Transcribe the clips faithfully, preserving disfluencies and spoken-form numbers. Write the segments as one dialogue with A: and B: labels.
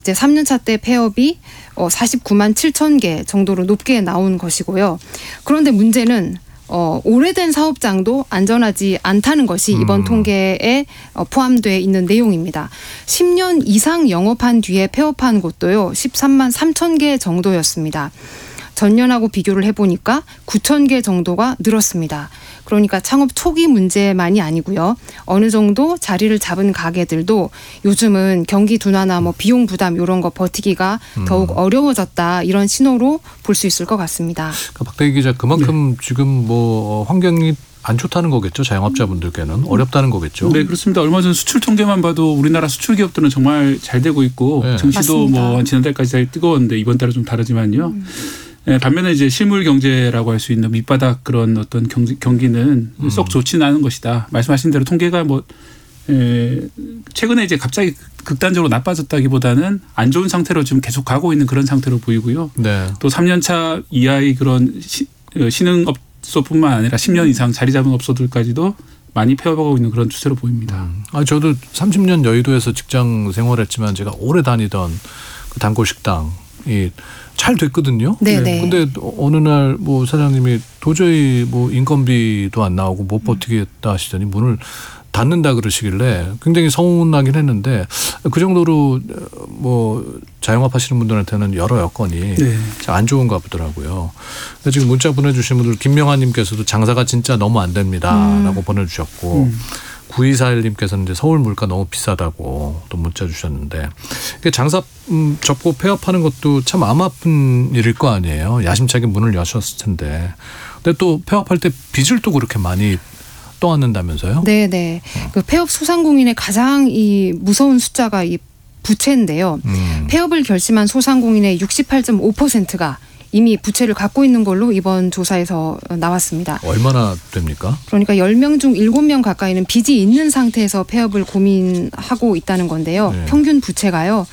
A: 이제 삼 년차 때 폐업이 사십구만 칠천 개 정도로 높게 나온 것이고요. 그런데 문제는 어, 오래된 사업장도 안전하지 않다는 것이 이번 음. 통계에 어, 포함되어 있는 내용입니다. 십 년 이상 영업한 뒤에 폐업한 곳도요. 십삼만 삼천 개 정도였습니다. 전년하고 비교를 해보니까 구천 개 정도가 늘었습니다. 그러니까 창업 초기 문제만이 아니고요. 어느 정도 자리를 잡은 가게들도 요즘은 경기 둔화나 뭐 비용 부담 이런 거 버티기가 음. 더욱 어려워졌다. 이런 신호로 볼 수 있을 것 같습니다.
B: 그러니까 박대기 기자, 그만큼 네. 지금 뭐 환경이 안 좋다는 거겠죠. 자영업자분들께는 어렵다는 거겠죠.
C: 네, 그렇습니다. 얼마 전 수출 통계만 봐도 우리나라 수출 기업들은 정말 잘 되고 있고 네. 증시도 맞습니다. 뭐 지난달까지 잘 뜨거웠는데 이번 달은 좀 다르지만요. 음. 네, 반면에 이제 실물 경제라고 할 수 있는 밑바닥 그런 어떤 경기, 경기는 음. 썩 좋지는 않은 것이다. 말씀하신 대로 통계가 뭐 에, 최근에 이제 갑자기 극단적으로 나빠졌다기보다는 안 좋은 상태로 지금 계속 가고 있는 그런 상태로 보이고요. 네. 또 삼 년차 이하의 그런 시, 신흥업소뿐만 아니라 십 년 이상 자리 잡은 업소들까지도 많이 폐업하고 있는 그런 추세로 보입니다.
B: 음. 아, 저도 삼십 년 여의도에서 직장 생활했지만 제가 오래 다니던 그 단골 식당이 잘 됐거든요.
A: 네네.
B: 근데 어느 날 뭐 사장님이 도저히 뭐 인건비도 안 나오고 못 버티겠다 하시더니 문을 닫는다 그러시길래 굉장히 서운하긴 했는데 그 정도로 뭐 자영업 하시는 분들한테는 여러 여건이 네. 안 좋은가 보더라고요. 지금 문자 보내주신 분들 김명환님께서도 장사가 진짜 너무 안 됩니다라고 음. 보내주셨고 음. 구이사일 님께서는 이제 서울 물가 너무 비싸다고 또 문자 주셨는데 장사 음, 접고 폐업하는 것도 참 마음 아픈 일일 거 아니에요. 야심차게 문을 여셨을 텐데. 근데 또 폐업할 때 빚을 또 그렇게 많이 떠안는다면서요?
A: 네네. 어. 그 폐업 소상공인의 가장 이 무서운 숫자가 이 부채인데요. 음. 폐업을 결심한 소상공인의 육십팔 점 오 퍼센트가 이미 부채를 갖고 있는 걸로 이번 조사에서 나왔습니다.
B: 얼마나 됩니까?
A: 그러니까 열 명 중 일곱 명 가까이는 빚이 있는 상태에서 폐업을 고민하고 있다는 건데요. 네. 평균 부채가요.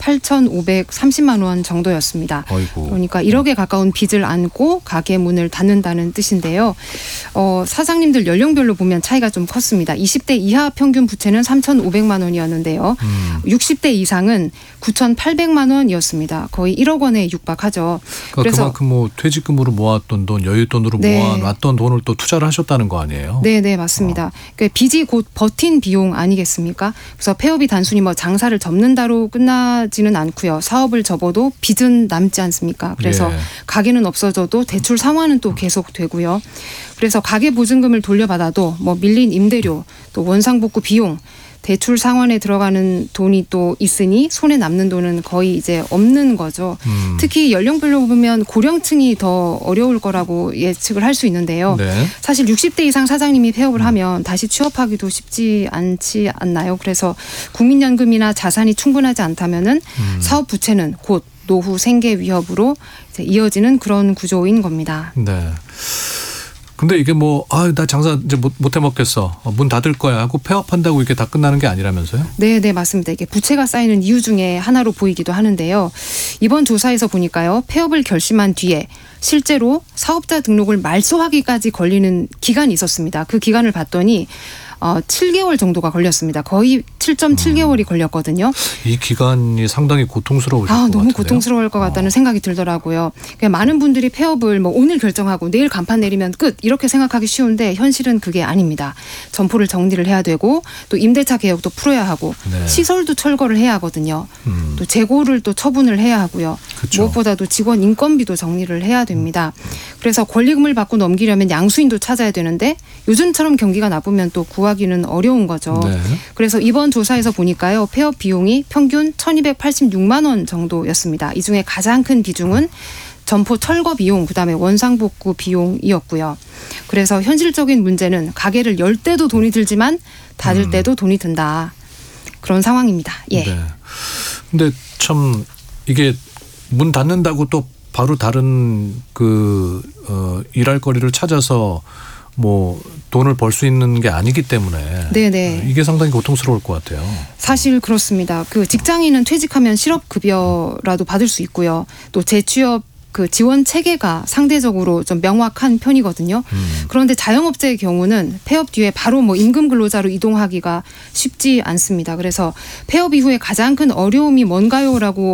A: 팔천오백삼십만 원 정도였습니다. 아이고. 그러니까 일억에 가까운 빚을 안고 가게 문을 닫는다는 뜻인데요. 어, 사장님들 연령별로 보면 차이가 좀 컸습니다. 이십 대 이하 평균 부채는 삼천오백만 원이었는데요. 음. 육십 대 이상은 구천팔백만 원이었습니다. 거의 일억 원에 육박하죠.
B: 그러니까 그래서 그만큼 뭐 퇴직금으로 모았던 돈, 여윳돈으로 네. 모아놨던 돈을 또 투자를 하셨다는 거 아니에요?
A: 네, 네 맞습니다. 어. 그러니까 빚이 곧 버틴 비용 아니겠습니까? 그래서 폐업이 단순히 뭐 장사를 접는다로 끝나 지는 않고요. 사업을 접어도 빚은 남지 않습니까? 그래서 예. 가게는 없어져도 대출 상환은 또 계속되고요. 그래서 가게 보증금을 돌려받아도 뭐 밀린 임대료, 또 원상복구 비용, 대출 상환에 들어가는 돈이 또 있으니 손에 남는 돈은 거의 이제 없는 거죠. 음. 특히 연령별로 보면 고령층이 더 어려울 거라고 예측을 할 수 있는데요. 네. 사실 육십 대 이상 사장님이 폐업을 하면 다시 취업하기도 쉽지 않지 않나요? 그래서 국민연금이나 자산이 충분하지 않다면은 음. 사업 부채는 곧 노후 생계 위협으로 이제 이어지는 그런 구조인 겁니다.
B: 네. 근데 이게 뭐, 아, 나 장사 이제 못, 못 해먹겠어. 문 닫을 거야 하고 폐업한다고 이게 다 끝나는 게 아니라면서요?
A: 네, 네, 맞습니다. 이게 부채가 쌓이는 이유 중에 하나로 보이기도 하는데요. 이번 조사에서 보니까요, 폐업을 결심한 뒤에 실제로 사업자 등록을 말소하기까지 걸리는 기간이 있었습니다. 그 기간을 봤더니 어, 칠 개월 정도가 걸렸습니다. 거의 칠 점 칠 개월이 음. 걸렸거든요.
B: 이 기간이 상당히 고통스러우실 아, 것
A: 너무
B: 같은데요?
A: 고통스러울 것 같다는 어. 생각이 들더라고요. 그러니까 많은 분들이 폐업을 뭐 오늘 결정하고 내일 간판 내리면 끝 이렇게 생각하기 쉬운데 현실은 그게 아닙니다. 점포를 정리를 해야 되고 또 임대차 계약도 풀어야 하고 네. 시설도 철거를 해야 하거든요. 음. 또 재고를 또 처분을 해야 하고요. 그쵸. 무엇보다도 직원 인건비도 정리를 해야 됩니다. 음. 그래서 권리금을 받고 넘기려면 양수인도 찾아야 되는데 요즘처럼 경기가 나쁘면 또 구하기는 어려운 거죠. 네. 그래서 이번 조사에서 보니까요. 폐업 비용이 평균 천이백팔십육만 원 정도였습니다. 이 중에 가장 큰 비중은 점포 철거 비용, 그다음에 원상복구 비용이었고요. 그래서 현실적인 문제는 가게를 열 때도 돈이 들지만 닫을 음. 때도 돈이 든다. 그런 상황입니다. 예. 네.
B: 근데 참 이게 문 닫는다고 또 바로 다른 그 어, 일할 거리를 찾아서 뭐 돈을 벌 수 있는 게 아니기 때문에 네네. 이게 상당히 고통스러울 것 같아요.
A: 사실 그렇습니다. 그 직장인은 퇴직하면 실업급여라도 받을 수 있고요. 또 재취업 그 지원 체계가 상대적으로 좀 명확한 편이거든요. 음. 그런데 자영업자의 경우는 폐업 뒤에 바로 뭐 임금 근로자로 이동하기가 쉽지 않습니다. 그래서 폐업 이후에 가장 큰 어려움이 뭔가요라고